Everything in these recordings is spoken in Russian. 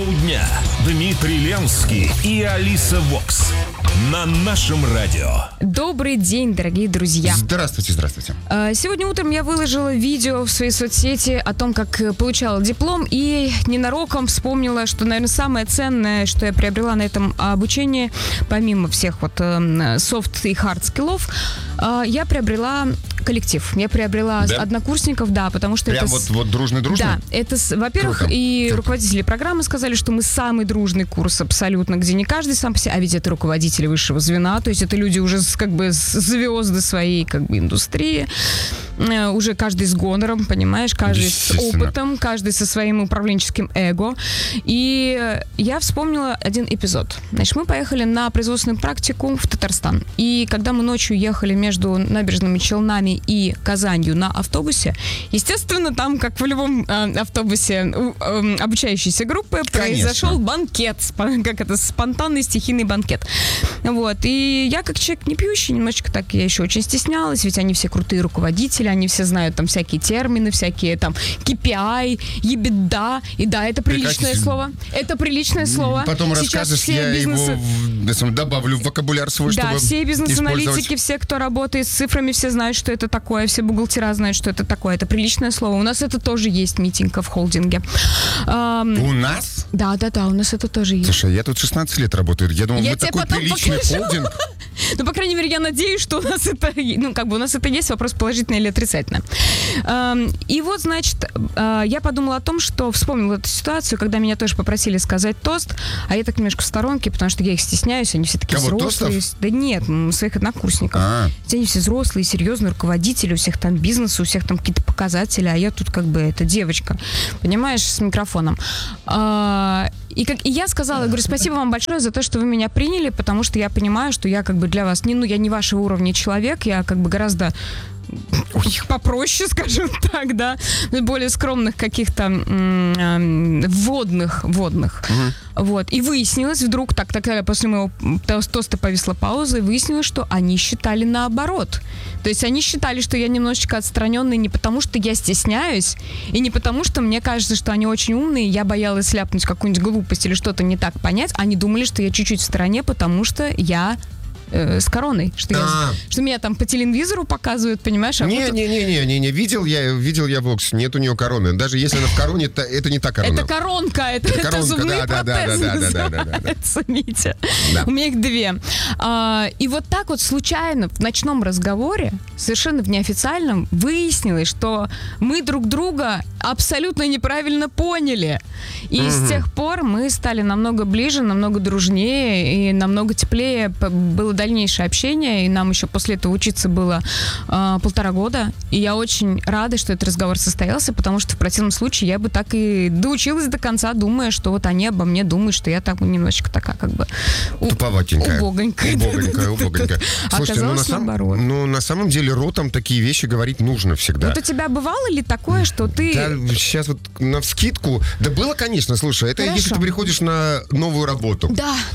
Шоу дня. Дмитрий Ленский и Алиса Вокс. На нашем радио. Добрый день, дорогие друзья. Здравствуйте, здравствуйте. Сегодня утром я выложила видео в своей соцсети о том, как получала диплом, и ненароком вспомнила, что, наверное, самое ценное, что я приобрела на этом обучении, помимо всех вот софт и хард скиллов, я приобрела коллектив. Я приобрела однокурсников, да, потому что прям это... вот дружный-дружный? Да, это, во-первых, круто, и круто. Руководители программы сказали, что мы самый дружный курс абсолютно, где не каждый сам по себе, а ведь это руководители высшего звена, то есть это люди уже как бы звезды своей как бы индустрии, уже каждый с гонором, понимаешь, каждый с опытом, каждый со своим управленческим эго. И я вспомнила один эпизод. Значит, мы поехали на производственную практику в Татарстан. И когда мы ночью ехали между набережными Челнами и Казанью на автобусе, естественно, там, как в любом автобусе обучающейся группы, произошел банкет, как это, спонтанный стихийный банкет. Вот. И я, как человек не пьющий, немножечко так, я еще очень стеснялась, ведь они все крутые руководители, они все знают там всякие термины, всякие там KPI, ебеда, и да, это приличное слово. Это приличное слово. Потом сейчас расскажешь, я его добавлю в вокабуляр свой, чтобы да, все бизнес-аналитики, все, кто работает с цифрами, все знают, что это такое, все бухгалтера знают, что это такое. Это приличное слово. У нас это тоже есть, Митенька, в холдинге. У нас? Да, у нас это тоже есть. Слушай, я тут 16 лет работаю. Я думал, мы такой приличный холдинг. Ну, по крайней мере, я надеюсь, что у нас это, у нас это есть, вопрос положительно или отрицательно. И вот, значит, я подумала о том, что вспомнила эту ситуацию, когда меня тоже попросили сказать тост, а я так немножко в сторонке, потому что я их стесняюсь, они все такие взрослые. Тостов? Да нет, своих однокурсников. Они все взрослые, серьезные руководители, у всех там бизнес, у всех там какие-то показатели, а я тут как бы эта девочка, понимаешь, с микрофоном. И я сказала, я говорю, спасибо вам большое за то, что вы меня приняли, потому что я понимаю, что я как бы для вас, я не вашего уровня человек, я как бы гораздо попроще, скажем так, да, более скромных каких-то вводных. Вот. И выяснилось вдруг, тогда после моего тоста повисла пауза, и выяснилось, что они считали наоборот. То есть они считали, что я немножечко отстраненный не потому, что я стесняюсь, и не потому, что мне кажется, что они очень умные, я боялась ляпнуть какую-нибудь глупость или что-то не так понять. Они думали, что я чуть-чуть в стороне, потому что я с короной, что меня там по телевизору показывают, понимаешь? Не, видел я Вокс, нет у нее короны. Даже если она в короне, это не та корона. Это коронка, это зубные протезы называются, Митя. У меня их 2. И вот так вот случайно в ночном разговоре, совершенно в неофициальном, выяснилось, что мы друг друга абсолютно неправильно поняли. И с тех пор мы стали намного ближе, намного дружнее и намного теплее. Было дальнейшее общение, и нам еще после этого учиться было 1,5 года. И я очень рада, что этот разговор состоялся, потому что в противном случае я бы так и доучилась до конца, думая, что вот они обо мне думают, что я так немножечко такая как бы туповатенькая. Убогонькая. Слушайте, оказалось наоборот. На самом деле ротом такие вещи говорить нужно всегда. Вот у тебя бывало ли такое, что ты... Да, сейчас вот навскидку. Да было, конечно, слушай, это если ты приходишь на новую работу.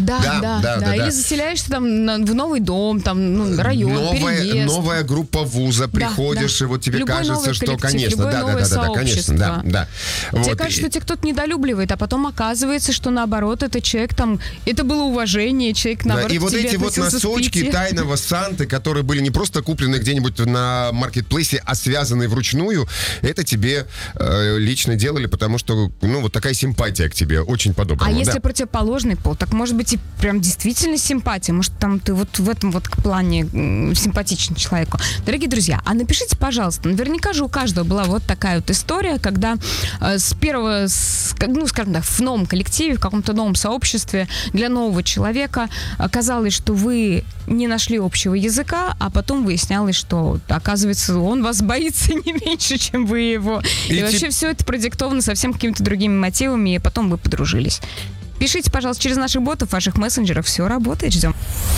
Да. Или заселяешься там в новый дом, там, район, переезд. Новая группа вуза, приходишь, и вот тебе кажется, что, конечно, конечно, да. Тебе кажется, что тебя кто-то недолюбливает, а потом оказывается, что наоборот, этот человек там, это было уважение, человек наоборот и вот тебе эти вот носочки тайного Санты, которые были не просто куплены где-нибудь на маркетплейсе, а связаны вручную, это тебе лично делали, потому что, вот такая симпатия к тебе, очень по-доброму. А если противоположный пол, так может быть и прям действительно симпатия, может там ты вот в этом вот плане симпатичен человеку. Дорогие друзья, а напишите, пожалуйста, наверняка же у каждого была вот такая вот история, когда с первого, скажем так, в новом коллективе, в каком-то новом сообществе для нового человека оказалось, что вы не нашли общего языка, а потом выяснялось, что, оказывается, он вас боится не меньше, чем вы его. И вообще все это продиктовано совсем какими-то другими мотивами, и потом вы подружились. Пишите, пожалуйста, через наших ботов, ваших мессенджеров. Все работает, ждем.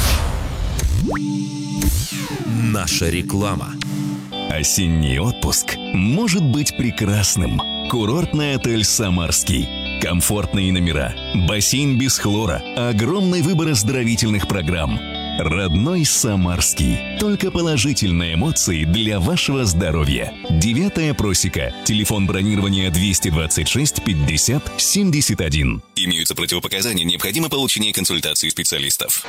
Наша реклама. Осенний отпуск может быть прекрасным. Курортный отель «Самарский». Комфортные номера, бассейн без хлора, огромный выбор оздоровительных программ. Родной Самарский. Только положительные эмоции для вашего здоровья. 9-я просека. Телефон бронирования 226 50 71. Имеются противопоказания. Необходимо получение консультации специалистов.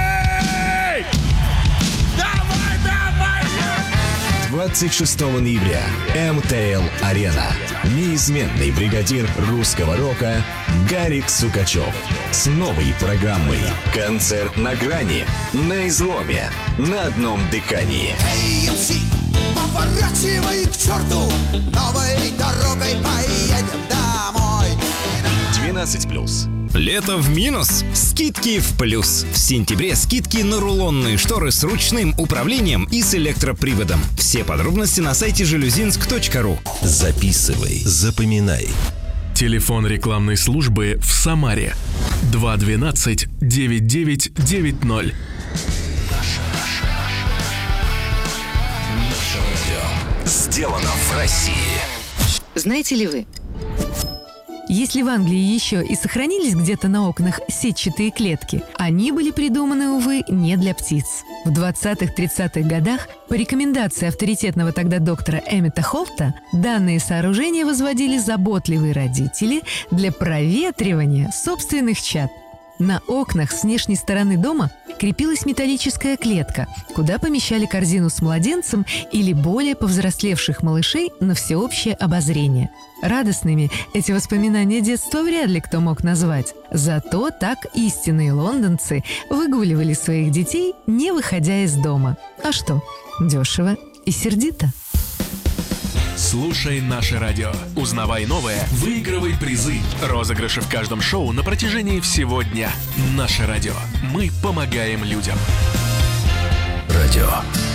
26 ноября. МТЛ-арена. Неизменный бригадир русского рока Гарик Сукачев с новой программой. Концерт на грани, на изломе, на одном дыхании. Эй, МС, поворачивай к черту, новой дорогой поедем домой. 12+. Лето в минус, скидки в плюс. В сентябре скидки на рулонные шторы с ручным управлением и с электроприводом. Все подробности на сайте жалюзинск.ру. Записывай, запоминай. Телефон рекламной службы в Самаре 212 9990. Сделано в России. Знаете ли вы, если в Англии еще и сохранились где-то на окнах сетчатые клетки, они были придуманы, увы, не для птиц. В 20-30-х годах по рекомендации авторитетного тогда доктора Эммета Холта данные сооружения возводили заботливые родители для проветривания собственных чад. На окнах с внешней стороны дома крепилась металлическая клетка, куда помещали корзину с младенцем или более повзрослевших малышей на всеобщее обозрение. Радостными эти воспоминания детства вряд ли кто мог назвать. Зато так истинные лондонцы выгуливали своих детей, не выходя из дома. А что? Дешево и сердито. Слушай наше радио. Узнавай новое, выигрывай призы. Розыгрыши в каждом шоу на протяжении всего дня. Наше радио. Мы помогаем людям. Радио